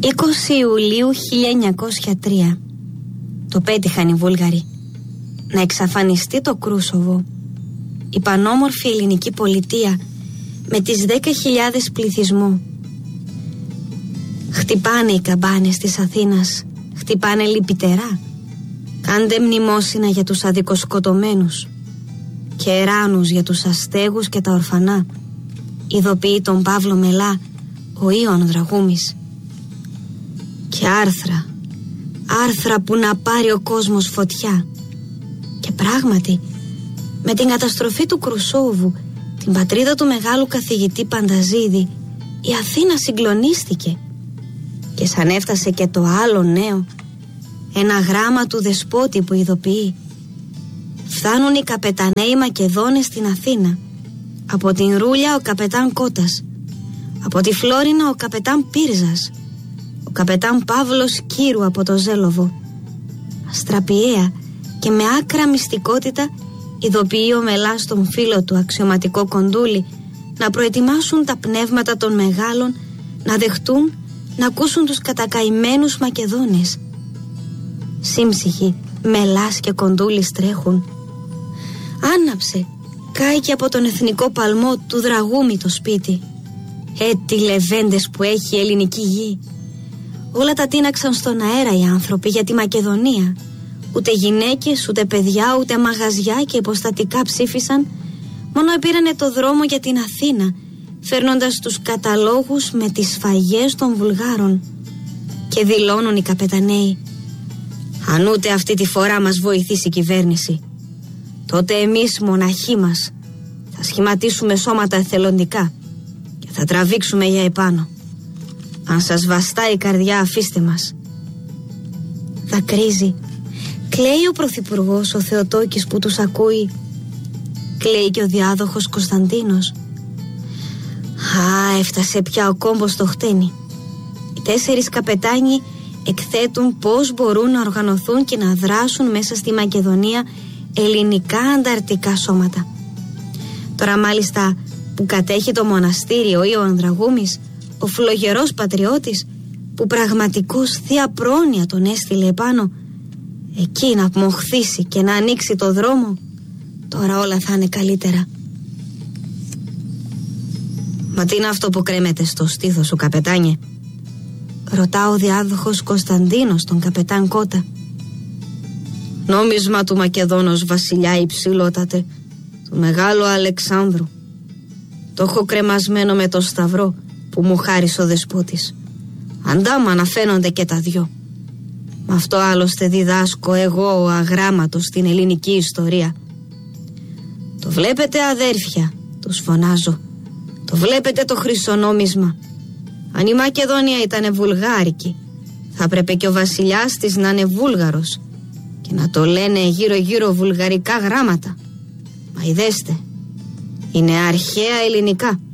20 Ιουλίου 1903. Το πέτυχαν οι Βούλγαροι. Να εξαφανιστεί το Κρούσοβο, η πανόμορφη ελληνική πολιτεία με τις 10.000 πληθυσμό. Χτυπάνε οι καμπάνες της Αθήνας, χτυπάνε λυπητερά. Κάντε μνημόσυνα για τους αδικοσκοτωμένους και εράνους για τους αστέγους και τα ορφανά. Ειδοποιεί τον Παύλο Μελά ο Ιωάνν Δραγούμης. Και άρθρα που να πάρει ο κόσμος φωτιά. Και πράγματι, με την καταστροφή του Κρουσόβου, την πατρίδα του μεγάλου καθηγητή Πανταζίδη, η Αθήνα συγκλονίστηκε. Και σαν έφτασε και το άλλο νέο, ένα γράμμα του δεσπότη που ειδοποιεί: φτάνουν οι καπεταναίοι Μακεδόνες στην Αθήνα. Από την Ρούλια ο καπετάν Κώτας, από τη Φλόρινα ο καπετάν Πύρζας, ο καπετάν Παύλος Κύρου από το Ζέλοβο. Αστραπιαία και με άκρα μυστικότητα ειδοποιεί ο Μελάς τον φίλο του αξιωματικό Κοντούλη να προετοιμάσουν τα πνεύματα των μεγάλων να δεχτούν να ακούσουν τους κατακαημένους Μακεδόνες. Σύμψυχοι Μελάς και Κοντούλης τρέχουν. Άναψε, κάηκε από τον εθνικό παλμό του Δραγούμη το σπίτι. Τι λεβέντες που έχει η ελληνική γη. Όλα τα τίναξαν στον αέρα οι άνθρωποι για τη Μακεδονία. Ούτε γυναίκες, ούτε παιδιά, ούτε μαγαζιά και υποστατικά ψήφισαν. Μόνο επήρανε το δρόμο για την Αθήνα, φέρνοντας τους καταλόγους με τις σφαγές των Βουλγάρων. Και δηλώνουν οι καπεταναίοι: αν ούτε αυτή τη φορά μας βοηθήσει η κυβέρνηση, τότε εμείς μοναχοί μας θα σχηματίσουμε σώματα εθελοντικά και θα τραβήξουμε για επάνω. Αν σας βαστάει η καρδιά, αφήστε μας. Δακρύζει. Κλαίει ο πρωθυπουργός ο Θεοτόκης που τους ακούει. Κλαίει και ο διάδοχος Κωνσταντίνος. Έφτασε πια ο κόμπος στο χτένι. Οι 4 καπετάνοι εκθέτουν πώς μπορούν να οργανωθούν και να δράσουν μέσα στη Μακεδονία ελληνικά ανταρτικά σώματα. Τώρα μάλιστα που κατέχει το μοναστήρι ο Ιωάνν Δραγούμης, ο φλογερός πατριώτης που πραγματικώς θεία πρόνοια τον έστειλε επάνω, εκεί να μοχθήσει και να ανοίξει το δρόμο, τώρα όλα θα είναι καλύτερα. Μα τι είναι αυτό που κρέμεται στο στήθος σου, καπετάνιε? Ρωτά ο διάδοχος Κωνσταντίνος τον καπετάν Κώτα. Νόμισμα του Μακεδόνος βασιλιά υψηλότατε, του μεγάλου Αλεξάνδρου. Το έχω κρεμασμένο με το σταυρό που μου χάρισε ο δεσπότης. Αντάμα να φαίνονται και τα δυο. Μ' αυτό άλλωστε διδάσκω εγώ ο αγράμματος στην ελληνική ιστορία. Το βλέπετε αδέρφια, τους φωνάζω. Το βλέπετε το χρυσονόμισμα. Αν η Μακεδονία ήτανε βουλγάρικη, θα έπρεπε και ο βασιλιάς της να είναι βούλγαρος και να το λένε γύρω γύρω βουλγαρικά γράμματα. Μα ειδέστε, είναι αρχαία ελληνικά.